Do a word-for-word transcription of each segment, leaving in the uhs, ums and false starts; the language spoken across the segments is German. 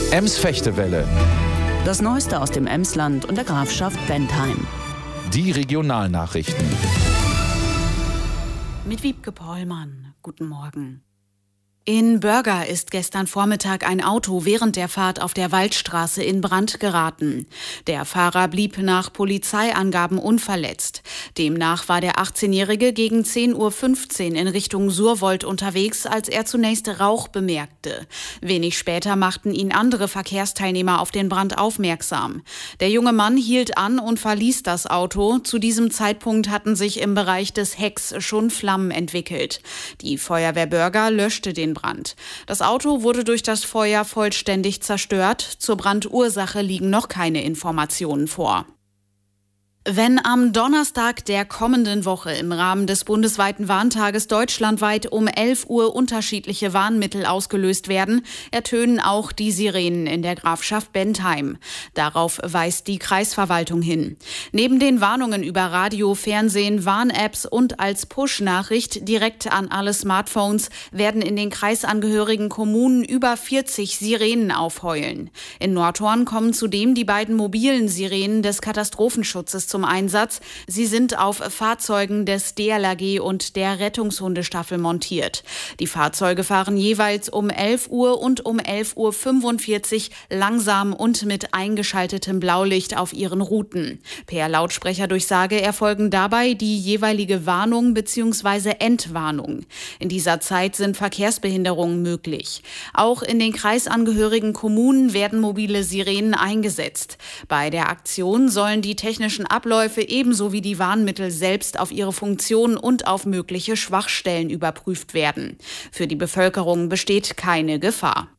Ems-Fechtewelle. Das Neueste aus dem Emsland und der Grafschaft Bentheim. Die Regionalnachrichten. Mit Wiebke Pollmann. Guten Morgen. In Börger ist gestern Vormittag ein Auto während der Fahrt auf der Waldstraße in Brand geraten. Der Fahrer blieb nach Polizeiangaben unverletzt. Demnach war der achtzehnjährige gegen zehn Uhr fünfzehn in Richtung Surwold unterwegs, als er zunächst Rauch bemerkte. Wenig später machten ihn andere Verkehrsteilnehmer auf den Brand aufmerksam. Der junge Mann hielt an und verließ das Auto. Zu diesem Zeitpunkt hatten sich im Bereich des Hecks schon Flammen entwickelt. Die Feuerwehr Börger löschte den Brand. Das Auto wurde durch das Feuer vollständig zerstört. Zur Brandursache liegen noch keine Informationen vor. Wenn am Donnerstag der kommenden Woche im Rahmen des bundesweiten Warntages deutschlandweit um elf Uhr unterschiedliche Warnmittel ausgelöst werden, ertönen auch die Sirenen in der Grafschaft Bentheim. Darauf weist die Kreisverwaltung hin. Neben den Warnungen über Radio, Fernsehen, Warn-Apps und als Push-Nachricht direkt an alle Smartphones werden in den kreisangehörigen Kommunen über vierzig Sirenen aufheulen. In Nordhorn kommen zudem die beiden mobilen Sirenen des Katastrophenschutzes zum Einsatz. Sie sind auf Fahrzeugen des D L R G und der Rettungshundestaffel montiert. Die Fahrzeuge fahren jeweils um elf Uhr und um elf Uhr fünfundvierzig langsam und mit eingeschaltetem Blaulicht auf ihren Routen. Per Lautsprecherdurchsage erfolgen dabei die jeweilige Warnung bzw. Entwarnung. In dieser Zeit sind Verkehrsbehinderungen möglich. Auch in den kreisangehörigen Kommunen werden mobile Sirenen eingesetzt. Bei der Aktion sollen die technischen Abläufe ebenso wie die Warnmittel selbst auf ihre Funktion und auf mögliche Schwachstellen überprüft werden. Für die Bevölkerung besteht keine Gefahr.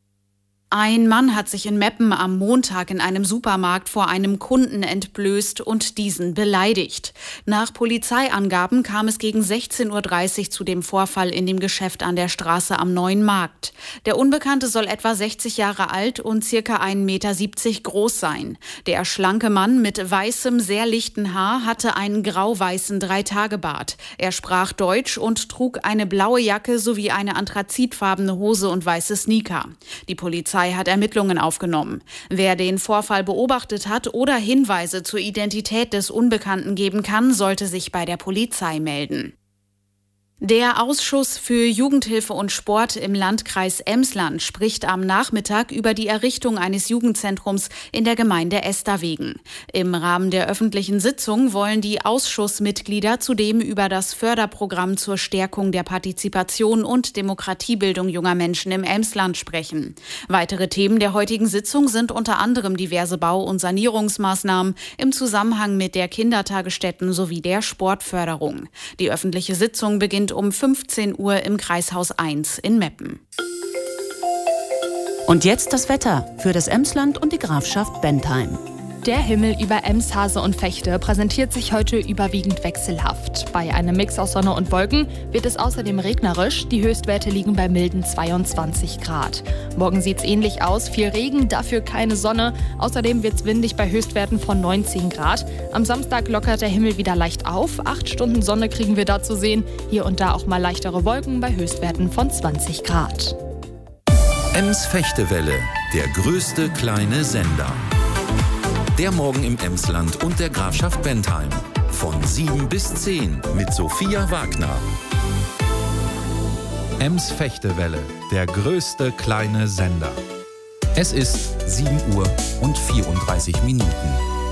Ein Mann hat sich in Meppen am Montag in einem Supermarkt vor einem Kunden entblößt und diesen beleidigt. Nach Polizeiangaben kam es gegen sechzehn Uhr dreißig zu dem Vorfall in dem Geschäft an der Straße am Neuen Markt. Der Unbekannte soll etwa sechzig Jahre alt und circa ein Meter siebzig groß sein. Der schlanke Mann mit weißem, sehr lichten Haar hatte einen grau-weißen Dreitagebart. Er sprach Deutsch und trug eine blaue Jacke sowie eine anthrazitfarbene Hose und weiße Sneaker. Die Polizei hat Ermittlungen aufgenommen. Wer den Vorfall beobachtet hat oder Hinweise zur Identität des Unbekannten geben kann, sollte sich bei der Polizei melden. Der Ausschuss für Jugendhilfe und Sport im Landkreis Emsland spricht am Nachmittag über die Errichtung eines Jugendzentrums in der Gemeinde Esterwegen. Im Rahmen der öffentlichen Sitzung wollen die Ausschussmitglieder zudem über das Förderprogramm zur Stärkung der Partizipation und Demokratiebildung junger Menschen im Emsland sprechen. Weitere Themen der heutigen Sitzung sind unter anderem diverse Bau- und Sanierungsmaßnahmen im Zusammenhang mit der Kindertagesstätten sowie der Sportförderung. Die öffentliche Sitzung beginnt um fünfzehn Uhr im Kreishaus eins in Meppen. Und jetzt das Wetter für das Emsland und die Grafschaft Bentheim. Der Himmel über Ems, Hase und Vechte präsentiert sich heute überwiegend wechselhaft. Bei einem Mix aus Sonne und Wolken wird es außerdem regnerisch. Die Höchstwerte liegen bei milden zweiundzwanzig Grad. Morgen sieht es ähnlich aus. Viel Regen, dafür keine Sonne. Außerdem wird es windig bei Höchstwerten von neunzehn Grad. Am Samstag lockert der Himmel wieder leicht auf. Acht Stunden Sonne kriegen wir da zu sehen. Hier und da auch mal leichtere Wolken bei Höchstwerten von zwanzig Grad. Ems-Fechtewelle, der größte kleine Sender. Der Morgen im Emsland und der Grafschaft Bentheim. Von sieben bis zehn mit Sophia Wagner. Ems-Fechtewelle, der größte kleine Sender. Es ist sieben Uhr und vierunddreißig Minuten.